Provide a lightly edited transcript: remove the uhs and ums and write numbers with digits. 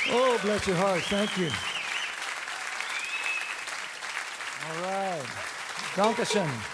Oh, bless your heart. Thank you. All right. Dankeschön.